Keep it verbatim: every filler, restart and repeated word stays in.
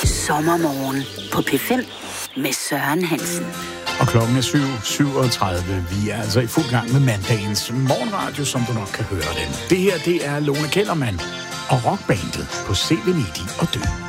Sommermorgen på P fem med Søren Hansen. Og klokken er syv syvogtredive. Vi er altså i fuld gang med mandagens morgenradio, som du nok kan høre den. Det her, det er Lone Kellermann og rockbandet på Se Venedig og Dø.